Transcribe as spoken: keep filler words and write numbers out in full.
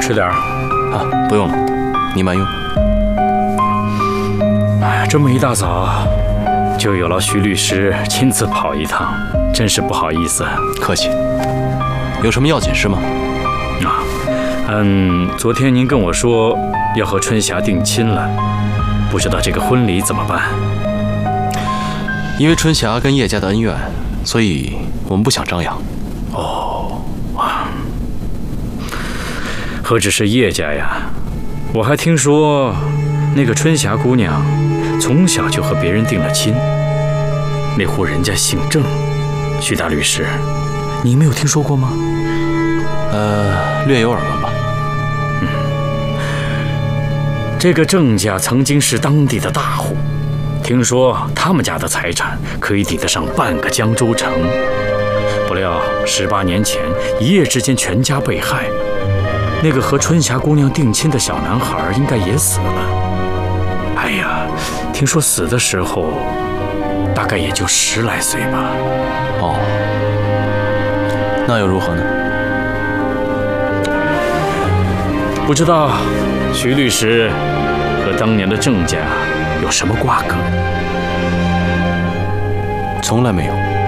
吃点儿。 啊，不用了，你慢用。 哎，这么一大早就有劳徐律师亲自跑一趟，真是不好意思。 客气。有什么要紧事吗？ 啊，嗯，昨天您跟我说要和春霞定亲了，不知道这个婚礼怎么办？ 因为春霞跟叶家的恩怨，所以我们不想张扬。 哦，啊，何止是叶家呀，我还听说那个春霞姑娘从小就和别人定了亲，那户人家姓郑。徐大律师，你没有听说过吗？ 呃，略有耳闻吧。 嗯，这个郑家曾经是当地的大户，听说他们家的财产可以抵得上半个江州城。不料十八年前一夜之间全家被害，那个和春霞姑娘定亲的小男孩应该也死了。哎呀，听说死的时候大概也就十来岁吧。 哦，那又如何呢？ 不知道徐律师和当年的郑家有什么瓜葛？ 从来没有。